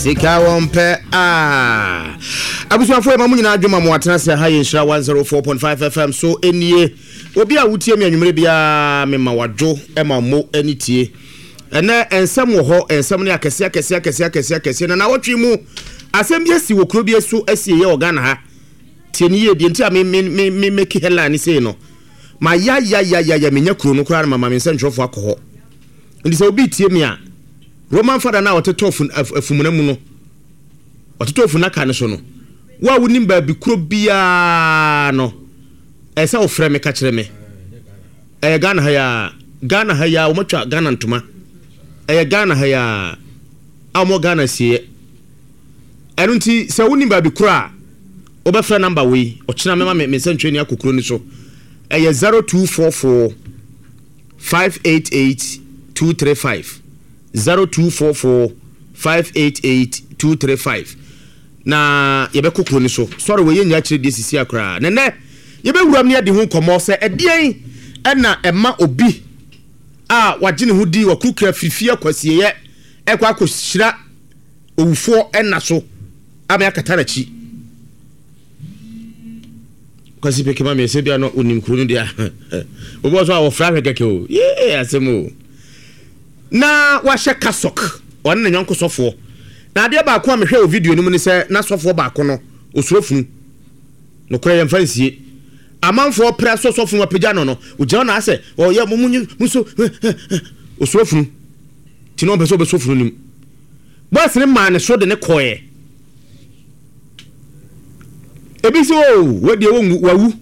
Sika wompe abusuafo ema munyina adwuma mo atena se ha yenhira 104.5 FM so enie obi a wutie me anwumere bia me ma wadwo ema mo anitie ene ensem wo ho ensem ne akese na wotwe mu asem bi asi wo kuro bi eso asie ye Ghana ha tieniye die ntia me make headline say no ma ya menya kuro no kura na mama me nsentwofo akọ ndi se obi tie me a Roman father na otetofu afumuna mu no otetofu na ka ne so no wa wonim ba bi kuro bia no esa ofre me ka kire me Ghana ha ya o matwa Ghana ntoma Ghana ha ya amo Ghana sie enu nti se wonim ba bi kuro a obefra number we okina me me sentwe ni akokuro ni so 0244 588 235 0244 588 235 na yebekokro ni so sorry we yenya kire de sisi akra nene yebewuram ne de ho komo se edien na ema obi a wagene ho di wakukra fifia kwasieye ekwa akohyira owufo na so ame akatara chi kwasi peke ma me se bia no onim kro no dia obo so a wo fra hwekeke o asemo na wahye kasok wona nyanko sofo na ade ba ko a mehwe o video ni mu ni se na sofo ba ko no osurofunu no kora yem fansie amanfo pra sofo ma pagya no ogya na ase o ye mumunyi muso osurofunu ti no beso besofunu nim boss ni ma ne so de ne koye ebi se o wadi wo wawu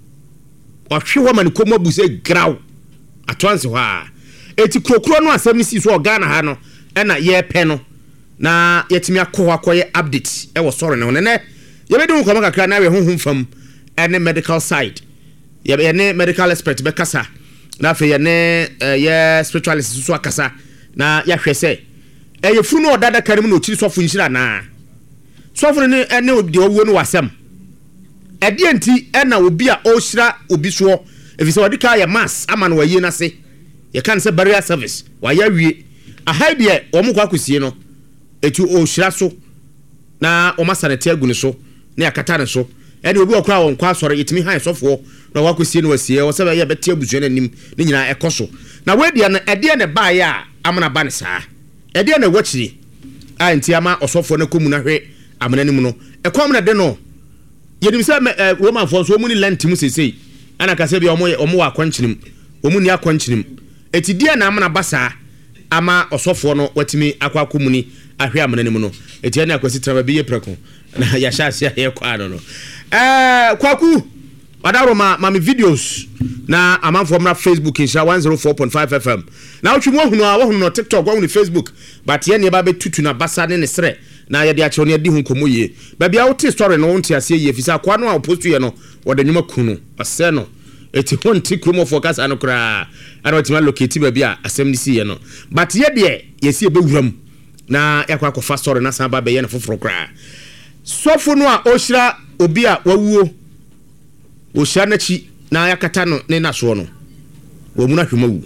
ohwe ho ma ne komo bu se graw atwanse ho a eti krokro no asem si so Ghana ha no na ye pe no na yetimi akoye update e wo soro ne ne yebedi hu koma kakra na we honhom fam ene medical side ye ne medical expert be kasa na fe ye ne ye spiritualist so akasa na ya hwese ye furu no odada karim no chiri sofo nhira na sofo ne ene de owo no wasem ede enti na obi a o hira obi so efise odika ye mass ama no waye na se ye kan se barrier service wa ya wie ahide omukwa akosie no etu o hira so na o masanete agu ne so na yakata ne so ene obi okra won kwa sore yetimi han sofo na wakosie no wasie wo se ba ye bete abusu ne nim ne nyina ekoso na wedia na ede ne ba ya amana ba ne saa ede na wachiri anti ama osofo na komu na hwe amana nim no ekwam na de no yedim se Roman fo so mu ni lenti mu sesei ana ka se bia omo wa kwanchinim omu ni akwanchinim eti dia na amana basa ama osofo no watimi akwakomuni ahwe amana nim no eti na akwasi traba bi ye preko na ya shasia ye kwa no kwaku adaro ma videos na amanfo mra Facebook insha 104.5 FM na otwimo hunu no TikTok wa hunu Facebook but ye ne ba betutu na basa ne sere na ye de ache ne di hu komo ye ba bia wote story no wonte ase ye fisa kwa no a postu ye no wodanwuma kunu ase no eti honti kromo focus anokra ana otima locate ba bia asem ni si ye no but ye de ye si ebewuram na yakwa ko fa story na san ba be ye ne foforo kra sofo no a ohira obi a wawuo ohira na chi na yakata no ne na so no wo mu na hwemawu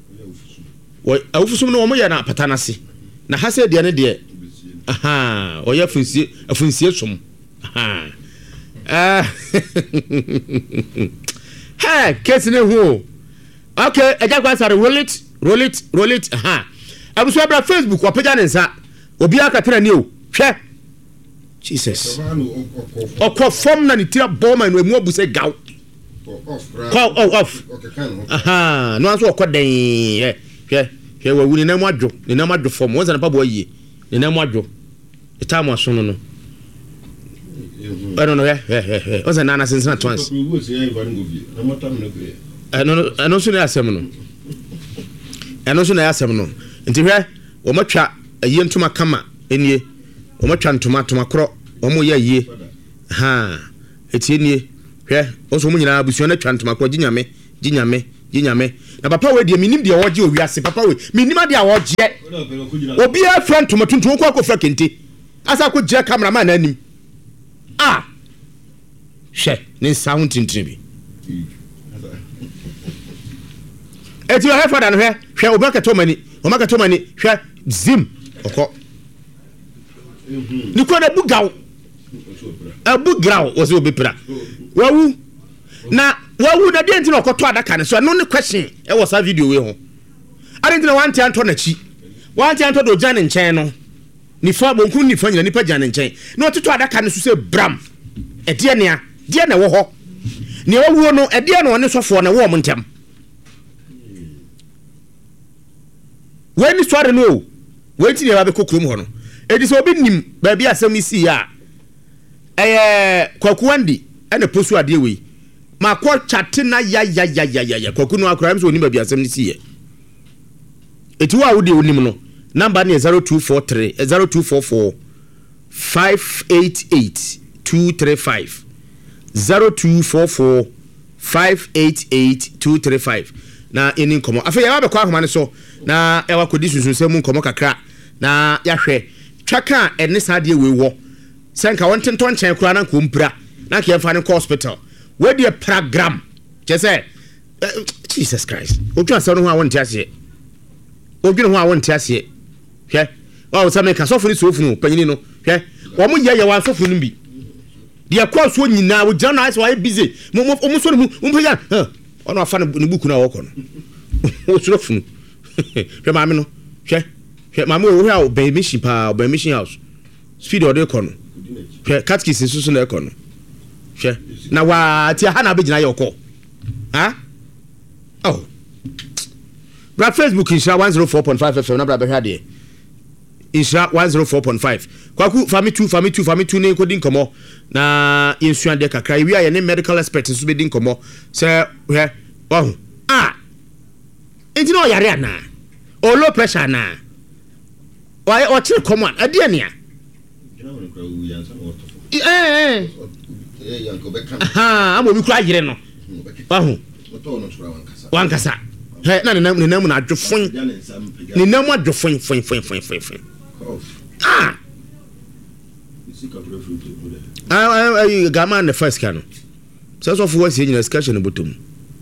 wo awufusum no wo mo ye na patana se na hase de ne de aha oya afunsie som aha hey case ne hu okay eja kwa sare roll it aha abuso abra Facebook wapeja ne nsa obi akatena ni o hwe Jesus okọ form na ni tira boma no emu obuse gaw off aha no anso okọ den hwe wawu ni na mu adwo form won za na pabo aye ni na mu adwo eta mu aso no I don't know what's an nana since not once I know soon as seminal I know soon as seminal until here or much a year to my kama in ye or much to my cro or more ye ha it's in ye here also when I was on a chant to my jinyame na papa we de minim de oje owiase papa we minima de awoje obi a friend to matuntu ko akofra kente asa ko je cameraman anim she ni sound tintibi eti o hefa dan hwe obi akato mani o makato mani hwe zim okọ ni ko na bugaw o se obepra wawu na de nti na okoto adaka ne so no ne question e wo sa video we ho ade nti na wanti anto na chi wanti anto do gyan nchen no ni fa bonkun ni fa nyina ni pa gyan nchen na ototo adaka ne so se bram e de na wo ho ne wawu no e de na one sofo na wo mo ntem we ni sware no we ti ne ba be kokrom ho no e di so obi nim ba bi asem isi ya kwakuandi ene posu ade we ma kwa chate na ya kwaku no akra mso oni ba bi asem ni si ye eti wa wo de onim no number ne 0244 588 235 0244 588 235 na eni nkomo afa ya ba kwa ahoma ne so na e wa kodi sunsun nkomo kakra na ya hwe twaka ene sade we wo senka wontenton chen kura na kompra na ke fa ne hospital we dey program je say Jesus Christ oju asa no ho awon tiase oju no ho awon tiase hwe wa wo same ka sofo ni sofo panyini no hwe wo mo ye wa sofo no bi dia kwa so nyina wo jana ice wa busy mo so no mo paya ono afa ne buku na wo ko no wo sofo no hwe ma me no hwe ma me wo ha obey mission pa obey mission house speed order ko no hwe katkis susu na ko no hwe na wa ti ha na be gina ye ko ha oh bra Facebook insha 104.5 FM na bra be hwa de insha 104.5 kwaku fami 2 ne ko din komo na insuan de kakra wi aye ne medical expert so be din komo se hwe oh enti no yare ana o low pressure na why o chi common ade ania amo mi kura yire no wahu wankasa he na ne nam na adwofon ne nam adwofon fon gama na first kano so for what you discussion bottom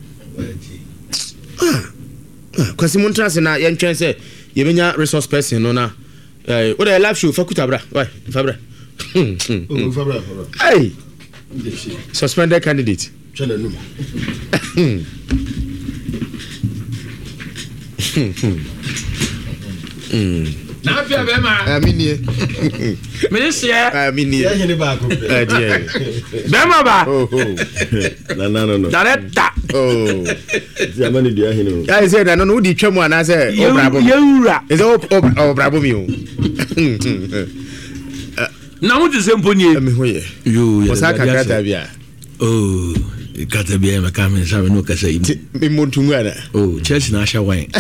kwasi montrase na ye ntwen se ye benya resource person no na what a live show fakuta bra why fabra fabra hey suspended candidate channel no na afia be ma aminie minister aminie ya hene ba ko be ma ba no director zamani dia hene I said no udi twam ana say obrabo yewura is obrabo mi o na mo ti sempo nie me hoye yo osaka kata bia kata bia ma ka me sabe no kasa yi me montungu ana church na asha wine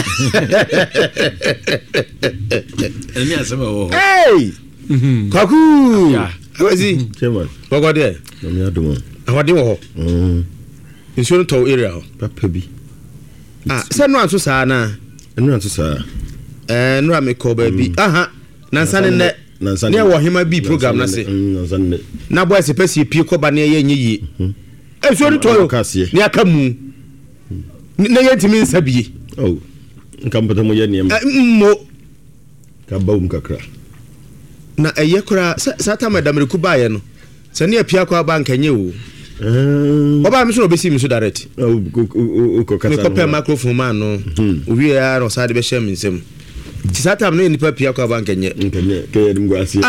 eni asema wo hey kwaku awazi chairman gogo de no me adomo awade wo insurance to area papa bi se no anso saa na enu anso saa no ameko ba bi aha nansane ne ne wo hema bi program na se na boy se pesi pie koba na ye nyi so to yo ne aka mu ne yentimi nsabie nkampata mo ye ne mo ka bawum kakra na eye kura sata madam reku ba ye no se ne apia kwa bank nye o oba mi so obesi mi so direct ko kasa ko pe microphone man no owi ya no sa de be share mi nsem ti sata no ni pa pia kwa bank nye ke ye ngwa asie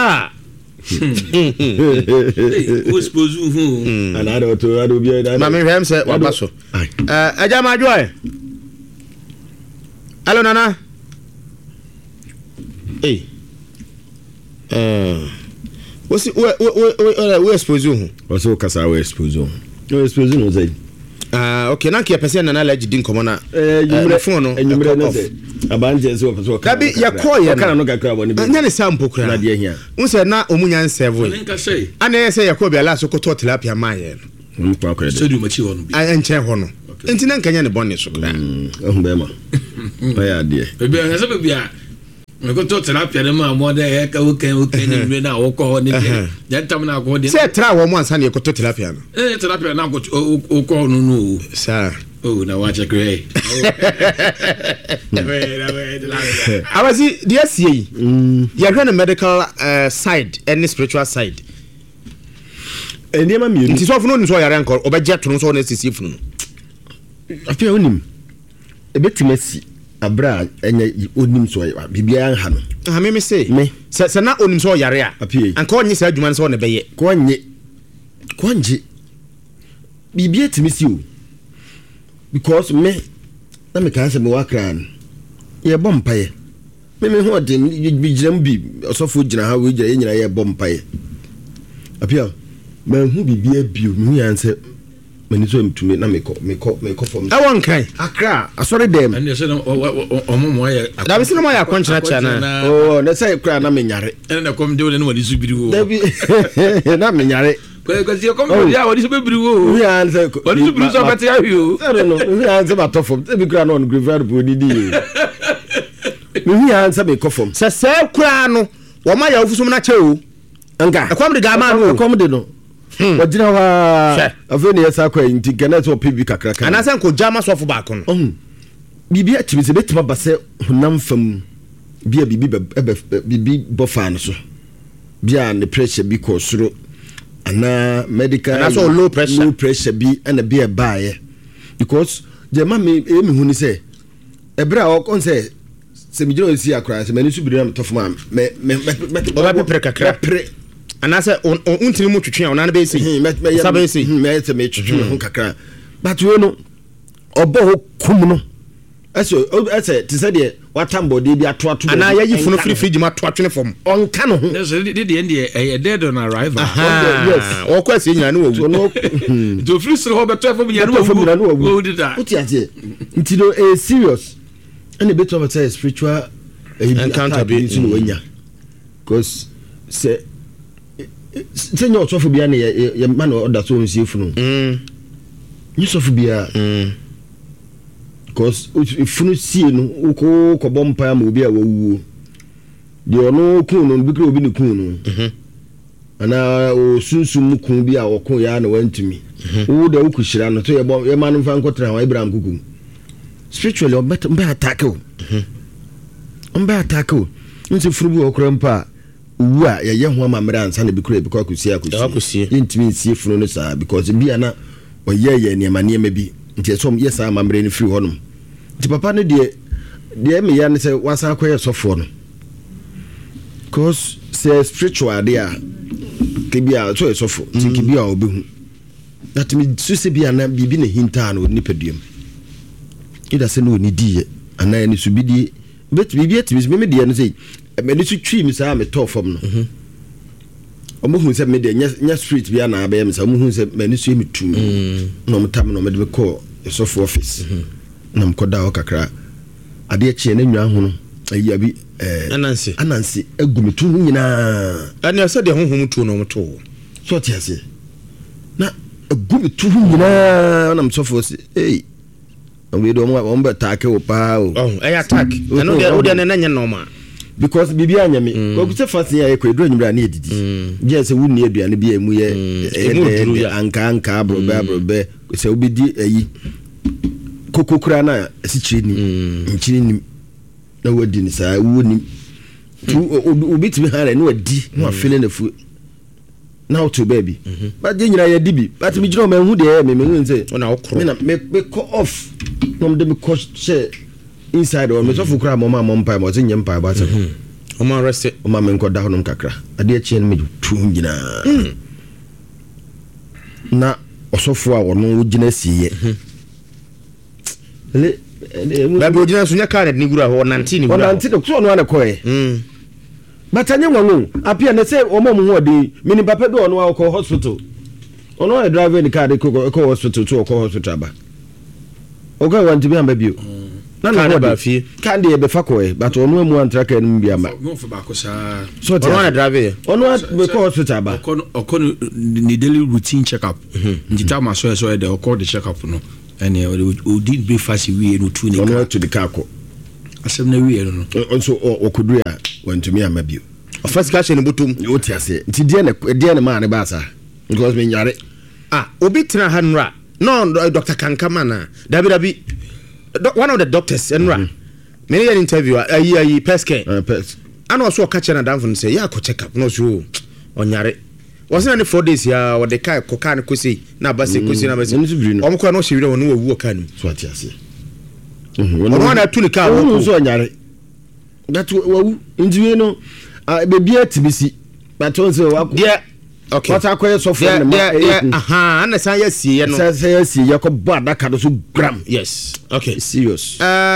o suppose ana do to ado bi da ma me hwem se waba so aja ma joy allo nana what's we expose you what's o kasa we expose you no expose no zai okay na ke person na allergy din komo na phone no enyumre na se abanje se o kabi ya koye kana no kakra bo ne bi nya ne sampo kra na de hia unse na omunya nsevo ana yese yakobi ala so koto tilapia maye no kwa kwa de so du machi ho no bi enche ho no enti na nkanya ne bonne so kra be ma ya de be be se be bia me ko to tilapia de ma mo de e ka o kan ni na wo ko ho ni de tam na ko de se tra wo mo ansa ne koto tilapia no tilapia na ko o ko no no sa Oh, now watch a grey. I was the SCA. You're running medical side and spiritual side. And then I'm it is often known as your uncle or by jet to so necessary. I feel him a bit messy. A bra and onim so Bibia Ham. I may say, me, says not onim so yarea appear and call you said you once on a bay. Quanji Bibia to miss you. Because me na me kan se me wakran ye bompaye me ho de bi giram bi osofo gina ha we gina nyina ye bompaye apia me hu bibia bio me yan se mani so mtumi na me ko fom I won kai akra asori dem and you say omomo ya da bi sino mo ya kwanchira cha na oh na say kra na me nyare and na kom de wona wadi su biri wo da bi na me nyare because you come ya wadi su biri wo we yan say wadi su biri so bati ahu no we yan say ba to fom e bi kra na on graveyard bo ni di we yan say me ko fom se kra no wo ma ya ofusum na che o nka akwam de ga ma no akwam de no wajina wa afeni yesa kwa nti gana so pibi kakra kan anasa nko jama so fo ba ko no bibi atimi se betima ba se honam fam bia bibi bofan so bia ne pressure bi ko soro ana medical ana so low pressure bi ana bia baaye because je ma me huni se ebra o kon se mi jiro si akra se mani su bi na tof ma me oba pepre kakra anasa untini mu twetwe a onana be esi sabe esi me se me twetwe ho kakra but we no obo ho kum no ese ti se de watambo de bi ato ana ya yifunu free fridge ma to atwene fom onka no ho the end a dead on arrival yes o kwase nyina no wu no to free so ho beto fom nyina no wu did that uti ase nti no a serious and a bit of a spiritual accountability no wanya because say senyo sofo bia na ye man order so nsie funu ni sofo bia because funu sie no ko bompa ma obi a wawu de ono kun no bi kra obi ne kun no ana o sunsum kun bi a okun ya na wantumi wo da ukushira no to ye man mfa nkotra wa Ibrahim kukum spiritually o better attack o attack o nse furu bi okra mpa wu a ye ho amamre ansa na bi kra bi ko akusie yintimi nsie funu no saa because bi ana o ye niema bi nti so yes amamre ni free honum nti papa no de me ya ne se wasa akoye sofo no cause say spiritual there kibia so sofo nti kibia obehu that me suse bia na bibi na hinta na onipaduam ida se no ni die ana ni subidi bet bibi ati me de no say me ni su twi mi sa me to fom no omohu se me de nya street bia na abia me sa omohu se me ni su mi tum no mtam no me de call sofo office na mkoda o kakra ade chie na nwa ho no ayi abi anansi agumitu nyina ana se de honhom tu no mto so ti ase na agumitu nyina na msofo se we do mo ba attack o pa o attack ana de na nya normal because bibi anyame ko se fase ya ekwe do nyimra na edidi je se wunni aduane bi emu ye anka brobe se obidi ayi kokokura na asichiri ni nchiri ni na wadi ni saa woni obitimi hare na wadi na afele na fu na to baby but je nyira ya dibi but mi jira o ma hu de me nse na okro me ko off no de me ko share inside or me so fukura mama mpa mo se nyempa ba se o ma rest o ma me nko da honom kakra ade a chie na me tu nyina na osofo a wono gina siye baby ojina so nya card ni gura ho 19 ni gura 19 so no ana koye but anya nwanwo apia na say o mom ho de mini papa bi ono a ko hospital ono a driver ni card ko hospital to ko hospital ba o ga want bi amba bio na na ba fi kan de be fa koye but ono mu antra ka ni bi amba no fa ba ko sa so ono na driver ono a ko hospital ba okon ni daily routine check up njita ma so de okon the check up no ene o did breakfast we no tu ni ono to the car ko asem na we no so okudua wantumi amba bio first cash ni butum o ti ase nti de ne ma ne ba sa because me nyare obi tena hanra no Dr. Kankamana dabi one of the doctors enra me an interview ayi peske ana also catch na danfo say ya ko check up no so onyare wasn't any 4 days ya o de kai ko kan ko sei na ba sei ko sei na ba sei o mo ko na o hwere wonu wawu kan so atiase ono na tu ni ka wo so onyare that wawu injiwe no bebi atibisi but on say wa yeah okay what akoye so for na aha na san ya sie no say ya sie ya ko bo adaka do so gram yes okay serious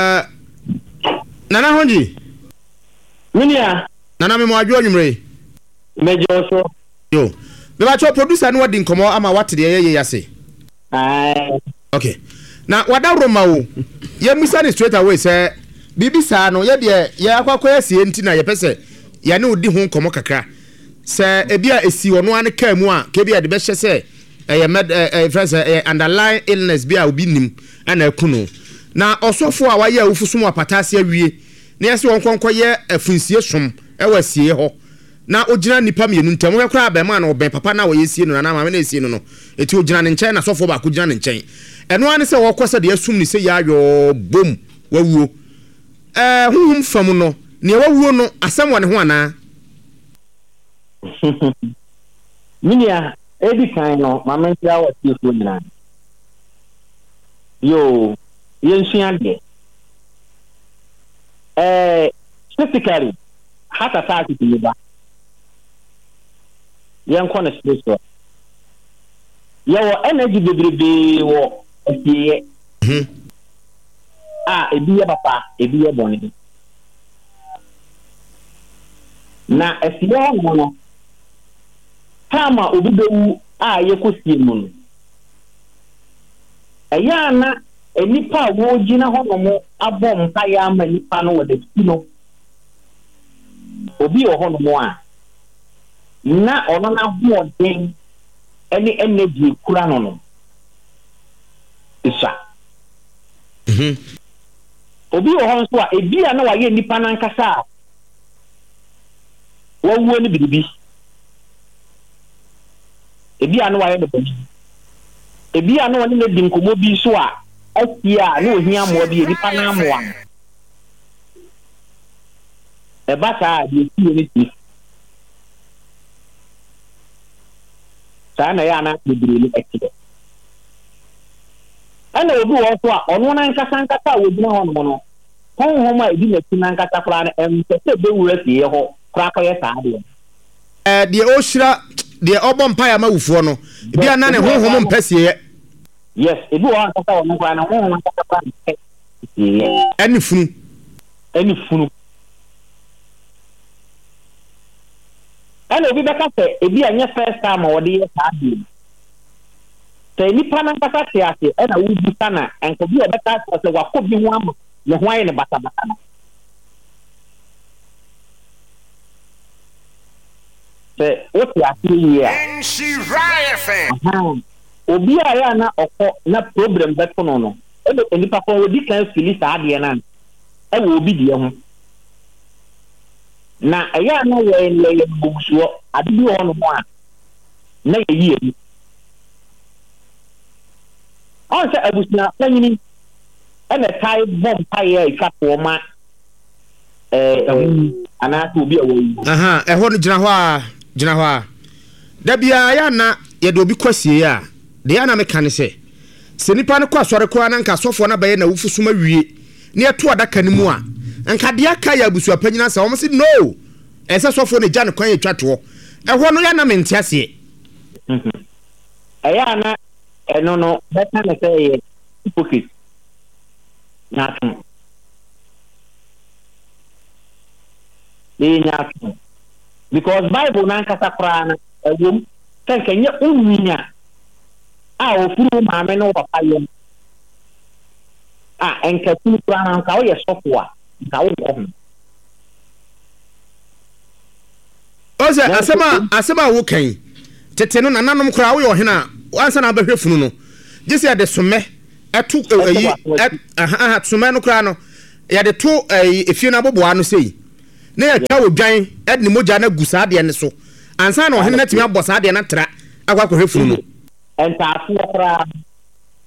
nana honji minia nana me mo adwo nwumre mejo so yo me ba cho producer no wadi nkomo ama wate de ye yase okay na wadawro ma wo ye musa ni straight away say bibi sa no ye de ye akwakoya sie nti na ye pese ya ne odi ho nkomo kakra se ebia esi wono an ka mu a ke bia de be hye se friends underlying illness bia obi nim ana akuno na osofo a waye awufusom apatase awie na yesi won konko ye afunsie som ewasie ho na ogina nipa mienu ntam we kra ba ma na oben papa na wayesie no na ma na esie no eti ogina ne nchen na sofo ba ko gina ne nchen eno an se wokosa de asum ni se ya yo bom wawuo huhum fam no ne wawuo no asem wone ho ana minia edi kan no mama ntia wa tiefo nyina yo yensua de typically heart attack is liver yan kona stress yawo energy bebrebe wo asiye ebi ya papa ebi ya boni na asiye no kama obibewu yekosie mu no eya na enipa wo gina hono abom mpa ya ama nipa no wode kino obi o hono mo a na ono na ho den eni energy kura no isa obi o hono so a ebi a na wa ye nipa na nkasa wo wo ni bibi ebi a na wa ye de boni ebi a na wa ni le dinkomo bi so a asia no ohia mo bi nipa na mo a bata di ti ni ti sana ya na bibiri ni ekide ana obi wo so a ono na nkasa wo gina ho no honhom a ebi na ti na nkasa kra na se be wura tie ho kra kra ye saa de de ohyira de obom pa ya mawufo no bi ana ne honhom mpasie yes ebi wo nkasa wo no kra na honhom nkasa kra ani funu ana obi beka se ebi anya first time wo de ye saa de te nipa na nkasa se ase ana wo bi sana enko bi obeka se wako bi ho am ye ho aye ne bata na se o ti ase ye a obi a ya na okọ na problem beto no e nipa ko odi kan fili saa de na e wo obi de ho na eya na we le bugsuo ade bi ho no mo a na ye yi on se abusna tanyini ene tai bom paye ikafo ma ana to bi awu ho no gina ho a da bia ya na ye de obi kwasie ya de ya na meka ne se nipa ne kwa asore kwa na nka sofo na baye na wufusuma wie ne eto adaka ne mu a nka de aka ya abusu apanyina sa wo se no ese sofo ne gya ne kwan etwato ho no ya na mente ase eya na eno no beta na say hypocrite na because Bible na nkasa kra na ewom kenye unwinya ofuru maame no papa yem enka tunu kra na nka wo ye sofo a nka wo ho oze asema wo kan tete no nananom kra wo ye ohena ansa na abahwe funu no gese de some etu some no kra no ya de to efie na boboa no sei na ya twa odwan edne moja na gusa de ne so ansa na ohena timi abosa de na tra akwa hwe funu no enta afo kra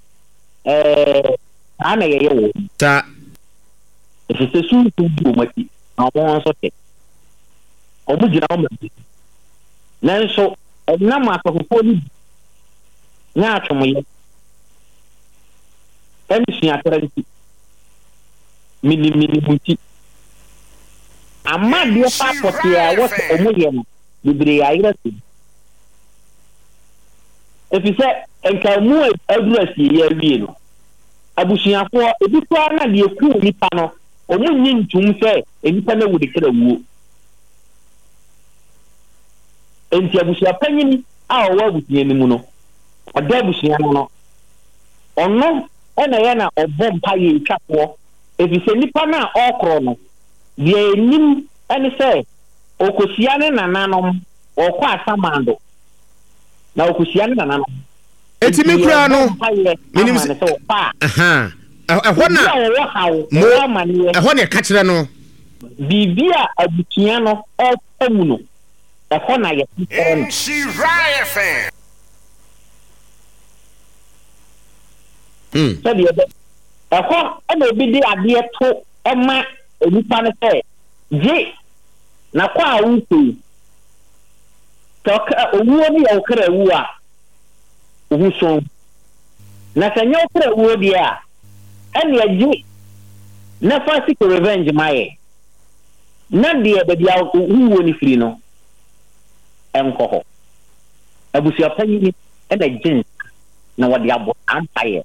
ana yeye wo ta efise su tu bi o mati na mo nso te obu gina o mati nanso na ma akofo ni nya atwomoye emisi atrenti mini buti amma dia papo ya wo omuye no bibre ayira si efise enka mu adurasi ya wie no abusuafo ebi kwa na de eku nipa no omunyi ntum se enipa na wudi kra wuo enti abusua panyini a owa abusua ni mu no oda abusua no ono ena ya na obompa ye twapo efise nipa na okro no de enim ene se okosia ne nananom okọ asamando na okosia ne nananom eti mi kura no minim se aha ehọ na ehọ na ka kire no bibia abutua no amu no ehọ na ye sabi ebe ehọ na obi di ade to ema enipa ne se je na kwa awuto toka owuo ni okra wu a ohuso na sanya okra wu dia ene aji na fasi ko revenge maye na dia be dia wu ni firi no enko ho abusia panyi ene jin na wadi abo ampaye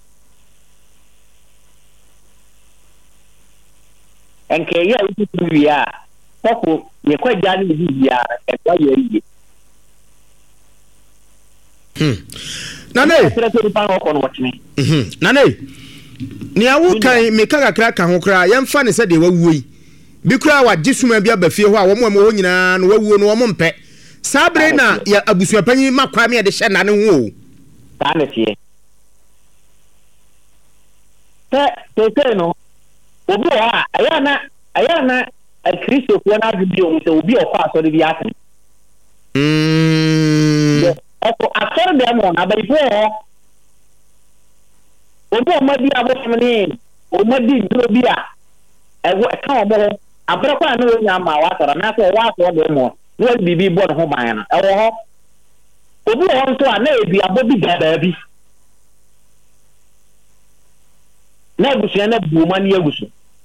enke ya utu ya poko ye kwa jani bibia e kwa ye nane nane ni awu kan me kaka kraka ho kra yemfa ne se de wawuo yi bi kra wa gisuma bi abafie ho a wo mo ho nyina no wawuo no wo mo mpe sabre na ya abusua panyi makwa me de hye na ne ho o ta ne tie te no obi wa ayana a Kristo ko na bi o se obi o kwa so de bi asen ako asor de mo na bai fo obi o madi abosomne o madi drobia ewo ka o mo abra kwa na onya ma wa tara na so wa so de mo no bibi bo no ho ban na ewo ho obi o nso a na ebi abobi gaba bi na busu na buoma ni agusu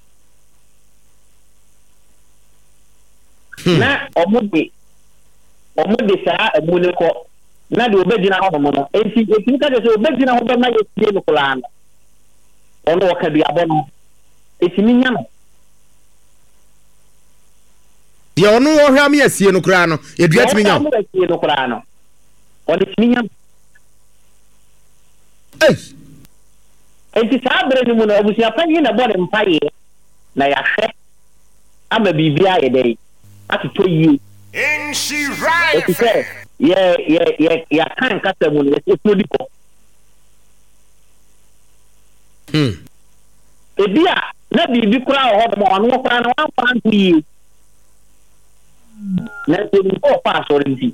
na omude saa amune ko na de obedina ho no enti ka de obedina ho be na yesie no kula no ono ka bi abono etimi nya no ye ono wo hwa me yesie no kula no ye dua timi nya yesie no kula no ono timi nya enti saa bre ni mu na obusia panyi na bode mpaye na ya hwe ama bibia ye dai atuto yi in she right ya kan kasa mu ne so diko ebia na bibi kura ho mo anu kura na wan kwan yi na so ni ko pa so rinti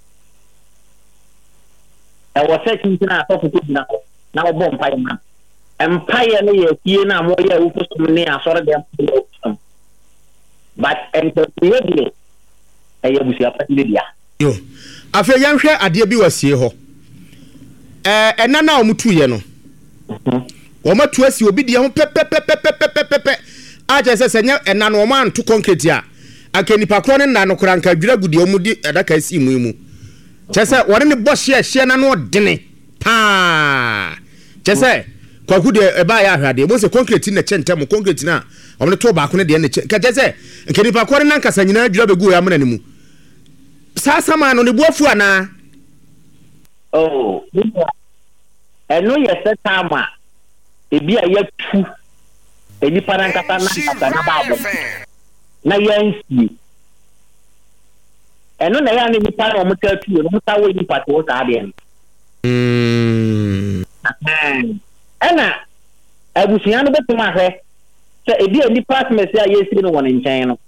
e wo se kin na so fu na ko na obo mpaye ma empire ne ye tie na mo ye wo so ne asore dem but enterprise ayi abusia pati dia yo afa yanhwe ade bi wasie ho ena na omutu ye no o matu asi obi dia ho pepepepepepepe aje se senya ena no ma anto concrete a akenipa kro ne na no kora nka dwira gudi omudi edaka asi mu chese wore ne bohye na no dene pa chese kwakude eba ya ahwade mo se concrete na chentem concrete na omne to ba ko ne de ne ka chese nkenipa kro ne na nkasa nyina dwira begu ya mena ne mu sasa ma no ne buafu ana eno ye setama ebi a yatu eni parankata na babo na yansi eno na ya ne ni para o mutatu no mutawo ni pato ta de ena abusuya no betuma hwe se ebi eni pass message a yesi no won nchen no